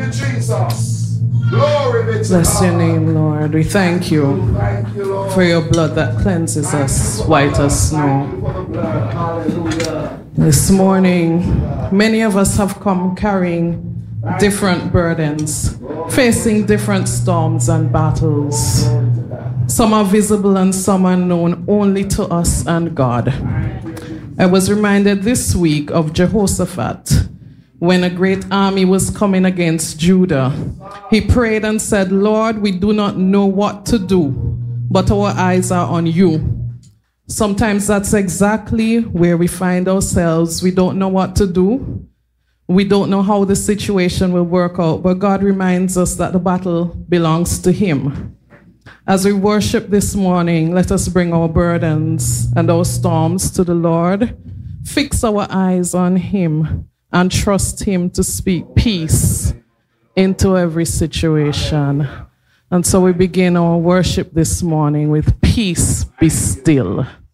Jesus. Glory be to Bless your name, Lord. We thank you for your blood that cleanses us white as snow. This morning, many of us have come carrying different burdens, facing different storms and battles. Some are visible and some are known only to us and God. I was reminded this week of Jehoshaphat. When a great army was coming against Judah, he prayed and said, Lord, we do not know what to do, but our eyes are on you. Sometimes that's exactly where we find ourselves. We don't know what to do. We don't know how the situation will work out, but God reminds us that the battle belongs to him. As we worship this morning, let us bring our burdens and our storms to the Lord, fix our eyes on him, and trust him to speak peace into every situation. And so we begin our worship this morning with Peace Be Still.